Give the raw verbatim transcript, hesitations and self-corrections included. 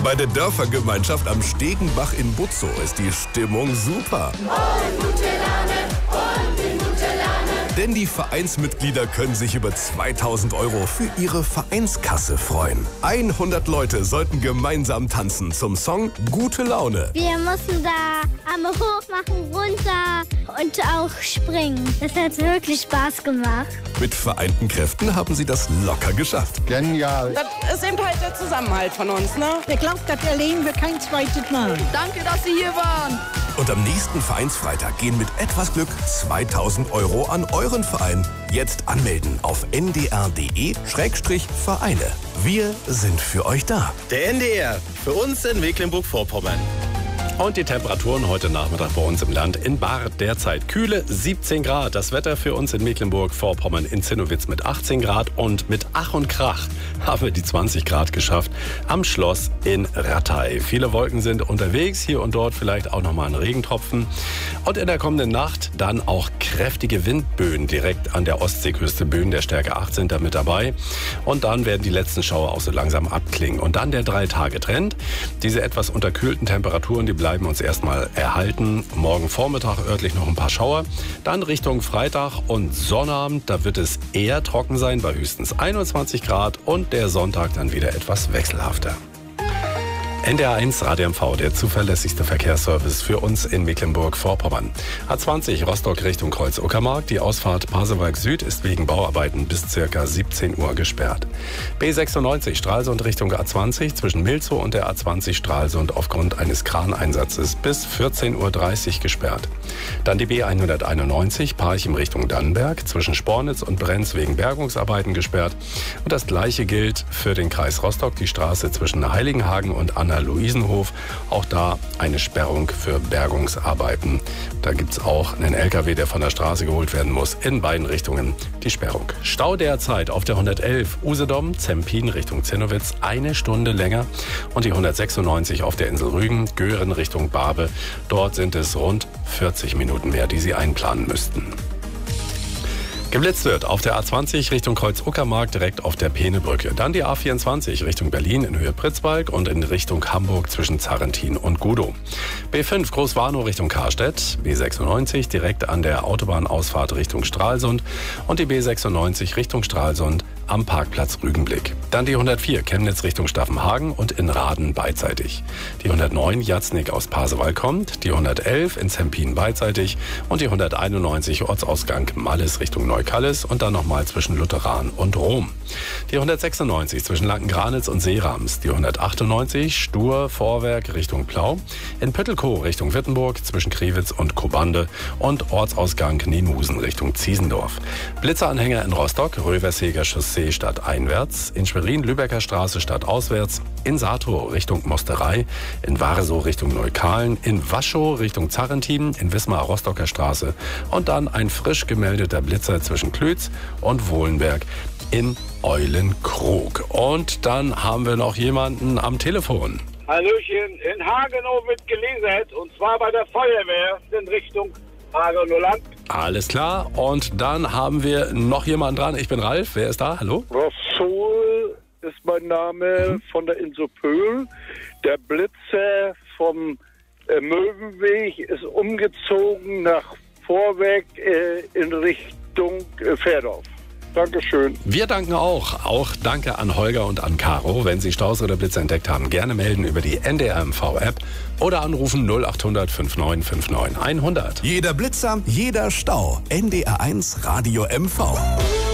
Bei der Dörfergemeinschaft am Stegenbach in Butzow ist die Stimmung super. Und gute Laune, und in gute Laune. Denn die Vereinsmitglieder können sich über zweitausend Euro für ihre Vereinskasse freuen. hundert Leute sollten gemeinsam tanzen zum Song Gute Laune. Wir mussten da Arme hoch machen, runter und auch springen. Das hat wirklich Spaß gemacht. Mit vereinten Kräften haben sie das locker geschafft. Genial. Das ist eben halt der Zusammenhalt von uns, ne? Ich glaube, das erleben wir kein zweites Mal. Danke, dass Sie hier waren. Und am nächsten Vereinsfreitag gehen mit etwas Glück zweitausend Euro an euren Verein. Jetzt anmelden auf n d r punkt d e Schrägstrich Vereine. Wir sind für euch da. Der N D R, für uns in Mecklenburg-Vorpommern. Und die Temperaturen heute Nachmittag bei uns im Land in Barth derzeit kühle siebzehn Grad. Das Wetter für uns in Mecklenburg-Vorpommern in Zinnowitz mit achtzehn Grad und mit Ach und Krach haben wir die zwanzig Grad geschafft am Schloss in Rattay. Viele Wolken sind unterwegs, hier und dort vielleicht auch nochmal ein Regentropfen. Und in der kommenden Nacht dann auch kräftige Windböen direkt an der Ostseeküste. Böen der Stärke acht sind da mit dabei. Und dann werden die letzten Schauer auch so langsam abklingen. Und dann der Drei-Tage-Trend. Diese etwas unterkühlten Temperaturen, die bleiben uns erstmal erhalten. Morgen Vormittag örtlich noch ein paar Schauer. Dann Richtung Freitag und Sonnabend, da wird es eher trocken sein bei höchstens einundzwanzig Grad und der Sonntag dann wieder etwas wechselhafter. N D R eins Radio M V, der zuverlässigste Verkehrsservice für uns in Mecklenburg-Vorpommern. A zwanzig Rostock Richtung Kreuz-Uckermark. Die Ausfahrt Pasewalk Süd ist wegen Bauarbeiten bis ca. siebzehn Uhr gesperrt. B sechsundneunzig Stralsund Richtung A zwanzig zwischen Milzow und der A zwanzig Stralsund aufgrund eines Kraneinsatzes bis vierzehn Uhr dreißig gesperrt. Dann die B hunderteinundneunzig Parchim Richtung Dannenberg zwischen Spornitz und Brenz wegen Bergungsarbeiten gesperrt. Und das gleiche gilt für den Kreis Rostock, die Straße zwischen Heiligenhagen und Anna Luisenhof. Auch da eine Sperrung für Bergungsarbeiten. Da gibt es auch einen L K W, der von der Straße geholt werden muss. In beiden Richtungen die Sperrung. Stau derzeit auf der hundertelf Usedom, Zempin Richtung Zinnowitz eine Stunde länger. Und die hundertsechsundneunzig auf der Insel Rügen, Göhren Richtung Barbe. Dort sind es rund vierzig Minuten mehr, die Sie einplanen müssten. Geblitzt wird auf der A zwanzig Richtung Kreuz-Uckermark direkt auf der Peenebrücke. Dann die A vierundzwanzig Richtung Berlin in Höhe Pritzwalk und in Richtung Hamburg zwischen Zarrentin und Gudow. B fünf Großwarnow Richtung Karstedt, B sechsundneunzig direkt an der Autobahnausfahrt Richtung Stralsund und die B sechsundneunzig Richtung Stralsund am Parkplatz Rügenblick. Dann die hundertvier Chemnitz Richtung Staffenhagen und in Raden beidseitig. Die hundertneun Jatznik aus Pasewalk kommt, die hundertelf in Zempin beidseitig und die hunderteinundneunzig Ortsausgang Malles Richtung Neukallis und dann nochmal zwischen Lutheran und Rom. Die hundertsechsundneunzig zwischen Lankengranitz und Seerams, die hundertachtundneunzig Stur Vorwerk Richtung Plau, in Püttelkow Richtung Wittenburg zwischen Kriwitz und Kobande und Ortsausgang Nienhusen Richtung Ziesendorf. Blitzeranhänger in Rostock, Röverseger Chaussee stadteinwärts, in Schwerin Lübecker Straße stadtauswärts, in Saatow Richtung Mosterei, in Warsow Richtung Neukalen, in Waschow Richtung Zarrentin, in Wismar Rostocker Straße und dann ein frisch gemeldeter Blitzer zwischen Klütz und Wohlenberg in Eulenkrog. Und dann haben wir noch jemanden am Telefon. Hallöchen, in Hagenow wird gelasert und zwar bei der Feuerwehr in Richtung Hagenowland. Alles klar, und dann haben wir noch jemanden dran. Ich bin Ralf, wer ist da? Hallo? Rossol ist mein Name mhm. von der Insel Pöhl. Der Blitzer vom äh, Möwenweg ist umgezogen nach Vorwerk äh, in Richtung äh, Fährdorf. Dankeschön. Wir danken auch. Auch danke an Holger und an Caro. Wenn Sie Staus oder Blitze entdeckt haben, gerne melden über die N D R M V-App oder anrufen null acht hundert neunundfünfzig neunundfünfzig hundert. Jeder Blitzer, jeder Stau. N D R eins Radio M V.